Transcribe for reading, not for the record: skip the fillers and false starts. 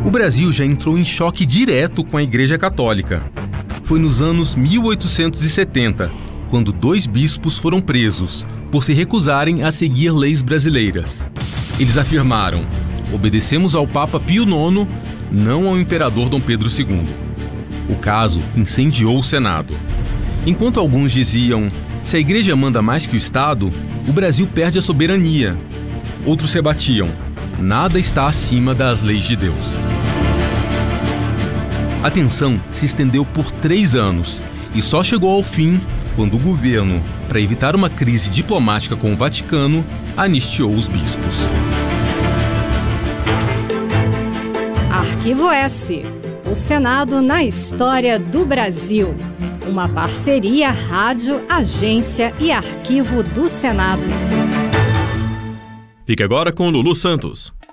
O Brasil já entrou em choque direto com a Igreja Católica. Foi nos anos 1870, quando 2 bispos foram presos por se recusarem a seguir leis brasileiras. Eles afirmaram: obedecemos ao Papa Pio IX, não ao imperador Dom Pedro II. O caso incendiou o Senado. Enquanto alguns diziam: se a Igreja manda mais que o Estado, o Brasil perde a soberania. Outros rebatiam: nada está acima das leis de Deus. A tensão se estendeu por 3 anos e só chegou ao fim quando o governo, para evitar uma crise diplomática com o Vaticano, anistiou os bispos. Arquivo S. O Senado na história do Brasil. Uma parceria Rádio, Agência e Arquivo do Senado. Fique agora com Lulu Santos.